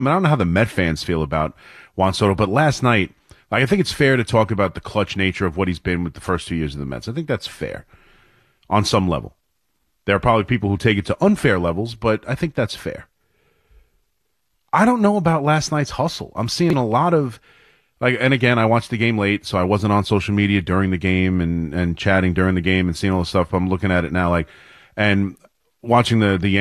I mean, I don't know how the Met fans feel about Juan Soto, but last night, like, I think it's fair to talk about the clutch nature of what he's been with the first 2 years of the Mets. I think that's fair on some level. There are probably people who take it to unfair levels, but I think that's fair. I don't know about last night's hustle. I'm seeing a lot of, like, and again, I watched the game late, so I wasn't on social media during the game and chatting during the game and seeing all the stuff. I'm looking at it now, like, and watching the